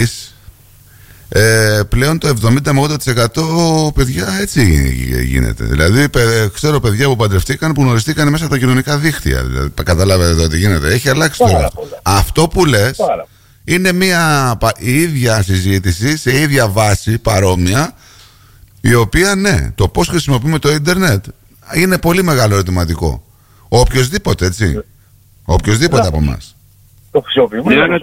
δεις, πλέον το 70 με 80% παιδιά έτσι γίνεται. Δηλαδή ξέρω παιδιά που παντρευτήκαν, που γνωριστήκαν μέσα από τα κοινωνικά δίκτυα. Δηλαδή, καταλάβετε ότι γίνεται. Έχει αλλάξει τώρα. Αυτό που λες είναι η ίδια συζήτηση σε ίδια βάση παρόμοια, η οποία ναι, το πώς χρησιμοποιούμε το ίντερνετ είναι πολύ μεγάλο ερωτηματικό. Οποιοςδήποτε, έτσι. Οποιοςδήποτε από εμάς. Το χρησιμοποιούμε.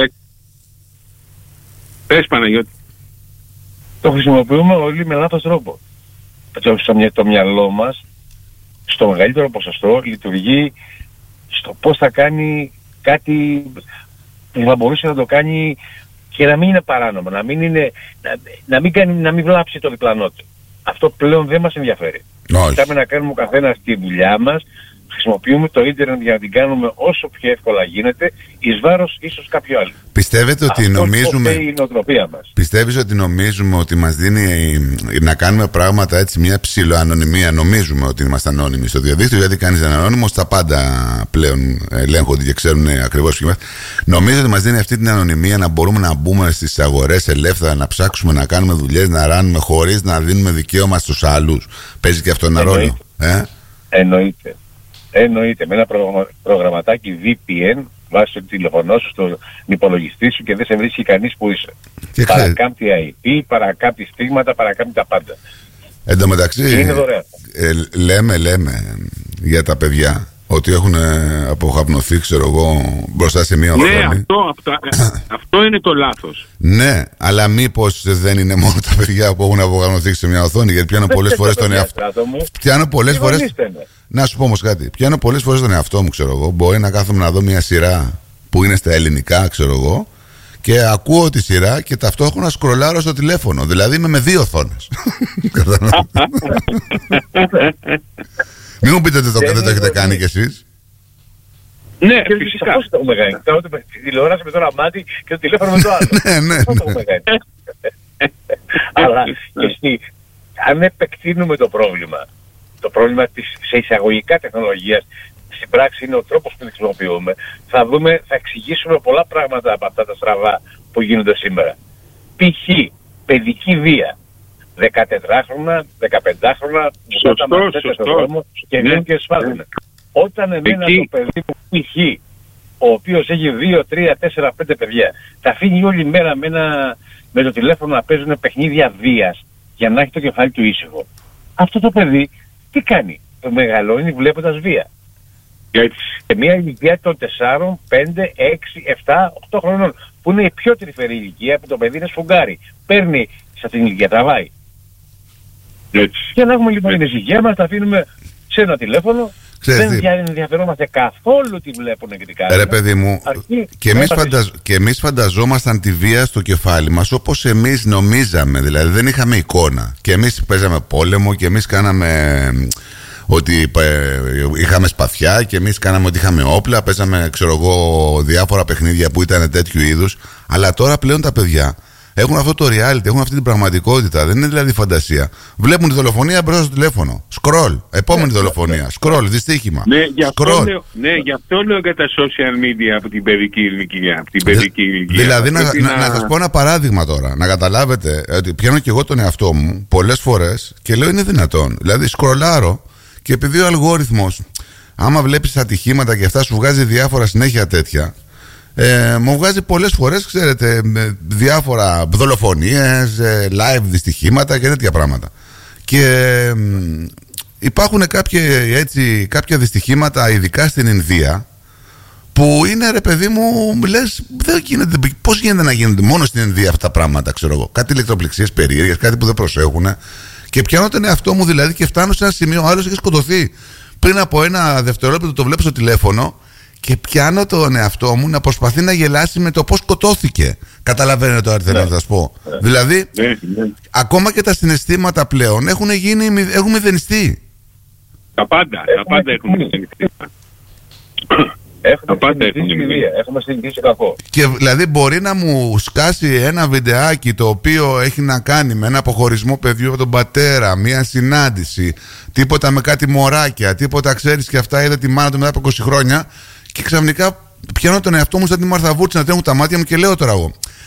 Πες, Παναγιώτη. Το χρησιμοποιούμε όλοι με λάθος τρόπο. Το μυαλό μας, στο μεγαλύτερο ποσοστό, λειτουργεί στο πώς θα κάνει κάτι που θα μπορούσε να το κάνει και να μην είναι παράνομο, να μην βλάψει το διπλανό του. Αυτό πλέον δεν μας ενδιαφέρει. Κοιτάμε να κάνουμε ο καθένας τη δουλειά μας, χρησιμοποιούμε το ίντερνετ για να την κάνουμε όσο πιο εύκολα γίνεται, εις βάρος ίσως κάποιο άλλο. Πιστεύετε ότι αυτό νομίζουμε... είναι η νοοτροπία μας. Πιστεύεις ότι νομίζουμε ότι μας δίνει να κάνουμε πράγματα έτσι μια ψιλοανωνυμία? Νομίζουμε ότι είμαστε ανώνυμοι στο διαδίκτυο, γιατί κάνεις ένα ανώνυμος, τα πάντα πλέον ελέγχονται και ξέρουν ακριβώς ποιοι είμαστε. Νομίζω ότι μας δίνει αυτή την ανωνυμία να μπορούμε να μπούμε στις αγορές ελεύθερα, να ψάξουμε, να κάνουμε δουλειές, να ράνουμε χωρίς να δίνουμε δικαίωμα στους άλλους? Παίζει και αυτό ένα ρόλο? Εννοείται. Με ένα προγραμματάκι VPN βάζεις το τηλεφωνό σου στον υπολογιστή σου και δεν σε βρίσκει κανείς που είσαι. Παρακάμπτει IP, παρακάμπτει στίγματα, παρακάμπτει τα πάντα. Εν τω μεταξύ, είναι δωρεάν. Λέμε για τα παιδιά ότι έχουν αποχαπνωθεί, ξέρω εγώ, μπροστά σε μια οθόνη. Ναι, αυτό είναι το λάθος. Ναι, αλλά μήπως δεν είναι μόνο τα παιδιά που έχουν αποχαπνωθεί σε μια οθόνη? Γιατί πιάνω πολλές φορές τον εαυτό μου. Πιάνω πολλές φορές. Να σου πω όμως κάτι. Πιάνω πολλές φορές τον εαυτό μου, ξέρω εγώ. Μπορεί να κάθομαι να δω μια σειρά που είναι στα ελληνικά, ξέρω εγώ, και ακούω τη σειρά και ταυτόχρονα σκρολάρω στο τηλέφωνο. Δηλαδή είμαι με 2 οθόνες. Μην μου πείτε ότι δεν το έχετε κάνει κι εσείς. Ναι, φυσικά. Πώς το έχουμε κάνει? Κάνω τη τηλεόραση με το ένα μάτι και το τηλέφωνο με το άλλο. Ναι. Πώς το έχουμε κάνει? Αλλά εσύ, αν επεκτείνουμε το πρόβλημα της σε εισαγωγικά τεχνολογίας, στην πράξη είναι ο τρόπος που την χρησιμοποιούμε, θα εξηγήσουμε πολλά πράγματα από αυτά τα στραβά που γίνονται σήμερα. Π.χ. παιδική βία. 14χρονα, 15χρονα, που τα μαθαίνετε στον δρόμο και βγαίνουν και σφάζουν. Όταν εμένα το παιδί που π.χ. ο οποίος έχει 2, 3, 4, 5 παιδιά, τα αφήνει όλη μέρα με το τηλέφωνο να παίζουν παιχνίδια βίας για να έχει το κεφάλι του ήσυχο. Αυτό το παιδί τι κάνει? Το μεγαλώνει βλέποντας βία. Σε μια ηλικία των 4, 5, 6, 7, 8 χρονών, που είναι η πιο τρυφερή ηλικία, που το παιδί είναι σφουγγάρι. Παίρνει σε αυτήν την ηλικία, τραβάει. Και να έχουμε λοιπόν την ησυχία μας, τα αφήνουμε σε ένα τηλέφωνο. Δεν ενδιαφερόμαστε καθόλου τι βλέπουν και τι κάνουν. Ρε παιδί μου, και εμείς φανταζόμασταν τη βία στο κεφάλι μας όπως εμείς νομίζαμε. Δηλαδή δεν είχαμε εικόνα. Και εμείς παίζαμε πόλεμο και εμείς κάναμε ότι είχαμε σπαθιά και εμείς κάναμε ότι είχαμε όπλα. Παίζαμε, ξέρω εγώ, διάφορα παιχνίδια που ήταν τέτοιου είδους. Αλλά τώρα πλέον τα παιδιά έχουν αυτό το reality, έχουν αυτή την πραγματικότητα. Δεν είναι δηλαδή φαντασία. Βλέπουν τη δολοφονία μπροστά στο τηλέφωνο. Σκρολ. Επόμενη δολοφονία. Σκρολ. Δυστύχημα. Ναι, γι' αυτό λέω για τα social media από την παιδική ηλικία. Δηλαδή, να σας πω ένα παράδειγμα τώρα. Να καταλάβετε ότι πιάνω και εγώ τον εαυτό μου πολλές φορές και λέω είναι δυνατόν. Δηλαδή, σκρολάρω και επειδή ο αλγόριθμος, άμα βλέπεις ατυχήματα και αυτά, σου βγάζει διάφορα συνέχεια τέτοια. Μου βγάζει πολλές φορές, ξέρετε, διάφορα δολοφονίες, live δυστυχήματα και τέτοια πράγματα. Και υπάρχουν κάποια δυστυχήματα, ειδικά στην Ινδία, που είναι, ρε παιδί μου, λες, πώς γίνεται να γίνονται μόνο στην Ινδία αυτά τα πράγματα, ξέρω εγώ. Κάτι ηλεκτροπληξίες περίεργες, κάτι που δεν προσέχουν. Και πιάνω τον εαυτό μου δηλαδή και φτάνω σε ένα σημείο, ο άλλος έχει σκοτωθεί. Πριν από ένα δευτερόλεπτο το βλέπω στο τηλέφωνο. Και πιάνω τον εαυτό μου να προσπαθεί να γελάσει με το πώς σκοτώθηκε. Καταλαβαίνετε τώρα τι θέλω να σας πω? Δηλαδή, ακόμα και τα συναισθήματα πλέον έχουν μηδενιστεί. Τα πάντα έχουν μηδενιστεί. Έχουμε συνηθίσει κακό. Και δηλαδή μπορεί να μου σκάσει ένα βιντεάκι το οποίο έχει να κάνει με ένα αποχωρισμό παιδιού από τον πατέρα, μια συνάντηση, τίποτα με κάτι μωράκια, τίποτα, ξέρεις, και αυτά, είδα τη μάνα του μετά από 20 χρόνια. Και ξαφνικά πιάνω τον εαυτό μου σαν τη Μαρθα Βούρτση να τρέχουν τα μάτια μου και λέω τώρα εγώ,